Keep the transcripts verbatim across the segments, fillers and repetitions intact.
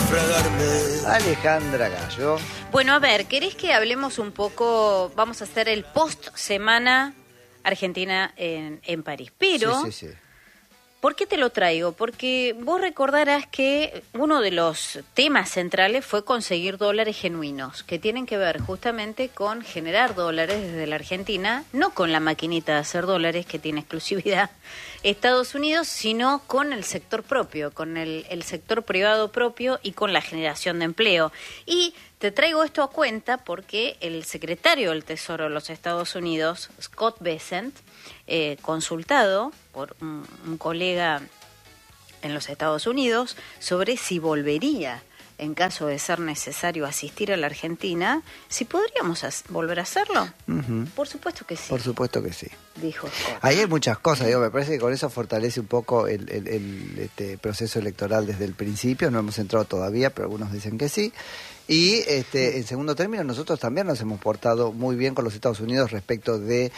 naufragarme. Alejandra Gallo. Bueno, a ver, ¿querés que hablemos un poco? Vamos a hacer el post-semana Argentina en, en París. Pero, sí, sí, sí. ¿por qué te lo traigo? Porque vos recordarás que uno de los temas centrales fue conseguir dólares genuinos, que tienen que ver justamente con generar dólares desde la Argentina, no con la maquinita de hacer dólares que tiene exclusividad Estados Unidos, sino con el sector propio, con el, el sector privado propio y con la generación de empleo. Y te traigo esto a cuenta porque el secretario del Tesoro de los Estados Unidos, Scott Bessent, eh, consultado por un, un colega en los Estados Unidos sobre si volvería, en caso de ser necesario, asistir a la Argentina, si podríamos as- volver a hacerlo. Uh-huh. Por supuesto que sí. Por supuesto que sí. Dijo Scott. Ahí hay muchas cosas, digo, me parece que con eso fortalece un poco el, el, el este, proceso electoral desde el principio. No hemos entrado todavía, pero algunos dicen que sí. Y este, en segundo término, nosotros también nos hemos portado muy bien con los Estados Unidos respecto de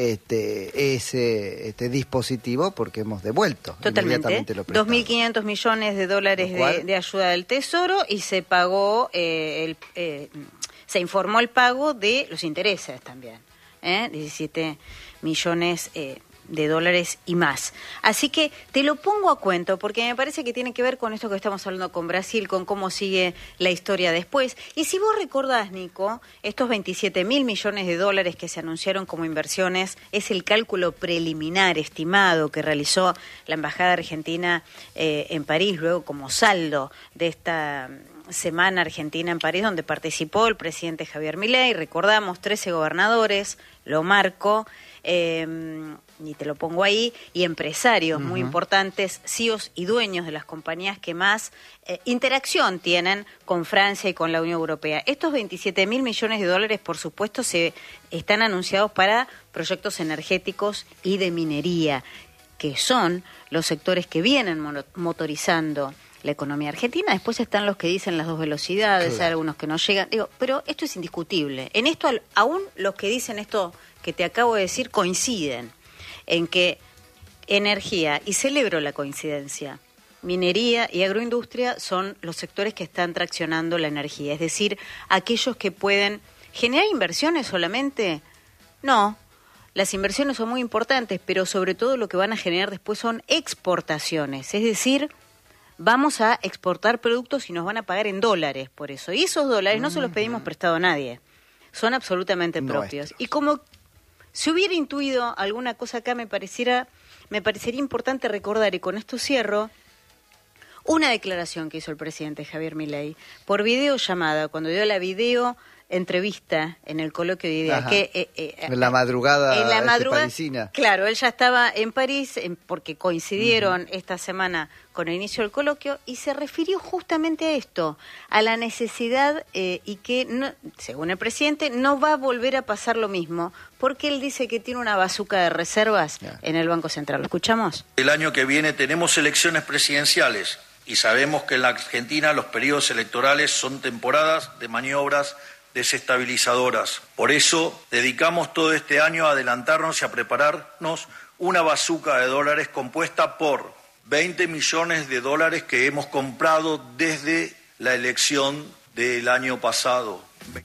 este, ese este dispositivo, porque hemos devuelto Totalmente. dos mil quinientos millones de dólares de, de ayuda del Tesoro y se pagó, eh, el, eh, se informó el pago de los intereses también, ¿eh? diecisiete millones eh, de dólares y más. Así que te lo pongo a cuento porque me parece que tiene que ver con esto que estamos hablando con Brasil, con cómo sigue la historia después. Y si vos recordás, Nico, estos veintisiete mil millones de dólares que se anunciaron como inversiones es el cálculo preliminar estimado que realizó la Embajada Argentina eh, en París, luego como saldo de esta Semana Argentina en París, donde participó el presidente Javier Milei. Recordamos, trece gobernadores, lo marco, eh, y te lo pongo ahí, y empresarios uh-huh. muy importantes, C E Os y dueños de las compañías que más eh, interacción tienen con Francia y con la Unión Europea. Estos veintisiete mil millones de dólares, por supuesto, se están anunciados para proyectos energéticos y de minería, que son los sectores que vienen motorizando la economía argentina. Después están los que dicen las dos velocidades, claro. Hay algunos que no llegan. Digo, pero esto es indiscutible. En esto, aún los que dicen esto que te acabo de decir coinciden en que energía, y celebro la coincidencia, minería y agroindustria son los sectores que están traccionando la energía. Es decir, aquellos que pueden generar inversiones solamente, no. Las inversiones son muy importantes, pero sobre todo lo que van a generar después son exportaciones. Es decir, vamos a exportar productos y nos van a pagar en dólares por eso. Y esos dólares no se los pedimos prestado a nadie. Son absolutamente propios. Y como si hubiera intuido alguna cosa acá, me pareciera, me parecería importante recordar, y con esto cierro, una declaración que hizo el presidente Javier Milei por videollamada, cuando dio la video entrevista en el coloquio de ideas. Que, eh, eh, en la madrugada, en la este, madrugada parisina. Claro, él ya estaba en París en, porque coincidieron uh-huh. esta semana con el inicio del coloquio y se refirió justamente a esto, a la necesidad eh, y que, no, según el presidente, no va a volver a pasar lo mismo, porque él dice que tiene una bazuca de reservas yeah. en el Banco Central. ¿Lo escuchamos? El año que viene tenemos elecciones presidenciales y sabemos que en la Argentina los periodos electorales son temporadas de maniobras desestabilizadoras. Por eso dedicamos todo este año a adelantarnos y a prepararnos una bazuca de dólares compuesta por veinte millones de dólares que hemos comprado desde la elección del año pasado.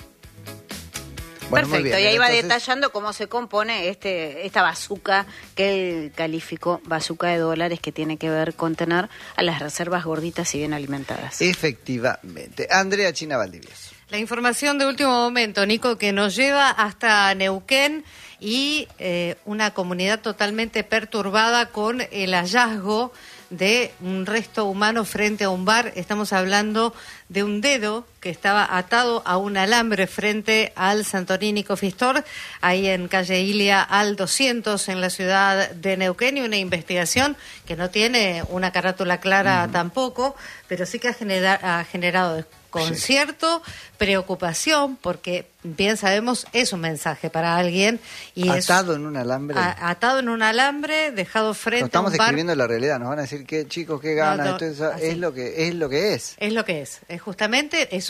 Bueno, perfecto, bien, y ahí entonces va detallando cómo se compone este esta bazuca que él calificó bazuca de dólares, que tiene que ver con tener a las reservas gorditas y bien alimentadas. Efectivamente. Andrea China Valdivieso. La información de último momento, Nico, que nos lleva hasta Neuquén y eh, una comunidad totalmente perturbada con el hallazgo de un resto humano frente a un bar. Estamos hablando de un dedo que estaba atado a un alambre frente al Santorini Coffee Store, ahí en calle Ilia al doscientos en la ciudad de Neuquén, y una investigación que no tiene una carátula clara uh-huh. tampoco, pero sí que ha, genera- ha generado desconcierto, sí. preocupación, porque bien sabemos es un mensaje para alguien. Y atado es, en un alambre. A, atado en un alambre, dejado frente no, estamos a un bar. describiendo la realidad, nos van a decir que chicos, qué ganas, no, no, esto es, es lo que es lo que es. Es lo que es, es justamente es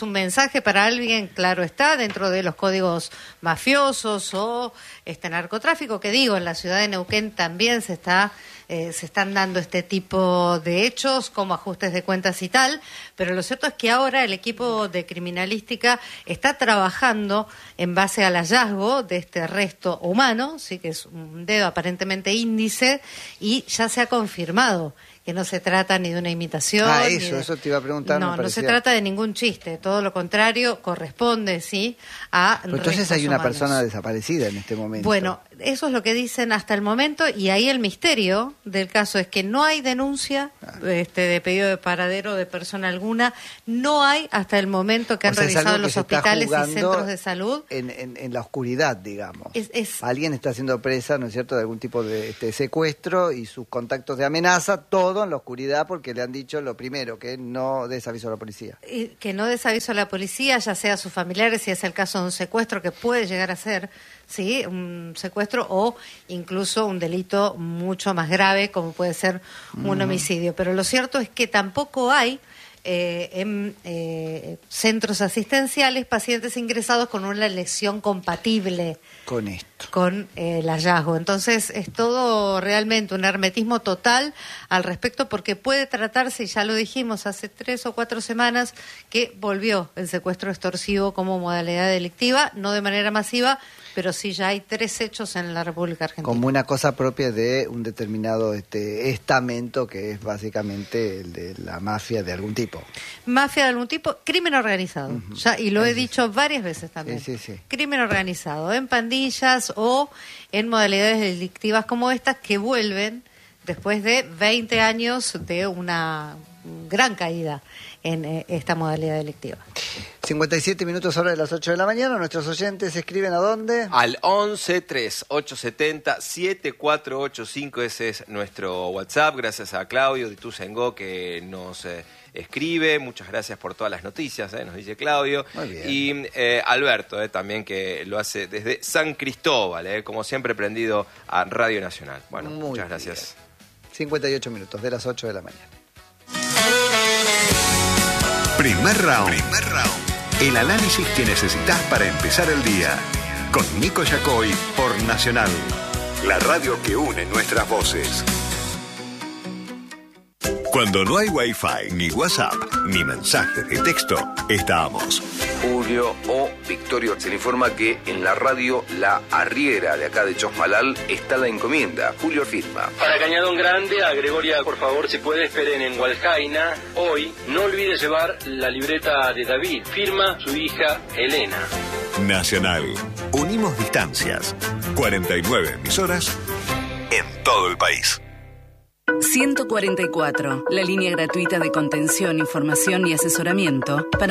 es un mensaje para alguien, claro está, dentro de los códigos mafiosos o este narcotráfico, que digo, en la ciudad de Neuquén también se está eh, se están dando este tipo de hechos como ajustes de cuentas y tal, pero lo cierto es que ahora el equipo de criminalística está trabajando en base al hallazgo de este resto humano, sí, que es un dedo aparentemente índice, y ya se ha confirmado que no se trata ni de una imitación. Ah, eso, de... eso te iba a preguntar. No, no se trata de ningún chiste, todo lo contrario, corresponde, sí, a Pero entonces hay una humanos. persona desaparecida en este momento. Bueno, eso es lo que dicen hasta el momento, y ahí el misterio del caso es que no hay denuncia ah. este, de pedido de paradero de persona alguna, no hay hasta el momento que han o sea, revisado los hospitales y centros de salud. En, en, en la oscuridad, digamos. Es, es... Alguien está siendo presa, ¿no es cierto?, de algún tipo de este, secuestro y sus contactos de amenaza, todo en la oscuridad, porque le han dicho lo primero, que no des aviso a la policía. Y que no des aviso a la policía, ya sea a sus familiares, si es el caso de un secuestro, que puede llegar a ser, sí, un secuestro o incluso un delito mucho más grave, como puede ser un uh-huh. homicidio. Pero lo cierto es que tampoco hay eh, en eh, centros asistenciales pacientes ingresados con una lesión compatible con esto, con eh, el hallazgo. Entonces es todo realmente un hermetismo total al respecto, porque puede tratarse, y ya lo dijimos hace tres o cuatro semanas, que volvió el secuestro extorsivo como modalidad delictiva, no de manera masiva, pero sí ya hay tres hechos en la República Argentina. Como una cosa propia de un determinado este estamento, que es básicamente el de la mafia de algún tipo. Mafia de algún tipo, crimen organizado. Uh-huh. Ya, y lo he dicho varias veces también. Sí, sí, sí. Crimen organizado, en pandillas o en modalidades delictivas como estas, que vuelven después de veinte años de una gran caída en eh, esta modalidad delictiva. cincuenta y siete minutos hora de las ocho de la mañana. Nuestros oyentes escriben ¿a dónde? Al once, treinta y ocho setenta, setenta y cuatro ochenta y cinco. Ese es nuestro WhatsApp. Gracias a Claudio de Ituzaingó, que nos eh, escribe. Muchas gracias por todas las noticias, eh, nos dice Claudio. Muy bien. Y eh, Alberto, eh, también, que lo hace desde San Cristóbal, eh, como siempre prendido a Radio Nacional. Bueno, Muy muchas gracias. Bien. cincuenta y ocho minutos de las ocho de la mañana. Primer round. Primer round. El análisis que necesitas para empezar el día. Con Nico Yacoy por Nacional. La radio que une nuestras voces. Cuando no hay Wi-Fi, ni WhatsApp, ni mensajes de texto, estamos. Julio o Victorio, se le informa que en la radio La Arriera de acá de Chosmalal está la encomienda. Julio firma. Para Cañadón Grande, a Gregoria, por favor, si puede, esperen en Hualjaina. Hoy, no olvide llevar la libreta de David. Firma su hija Elena. Nacional. Unimos distancias. cuarenta y nueve emisoras en todo el país. ciento cuarenta y cuatro, la línea gratuita de contención, información y asesoramiento para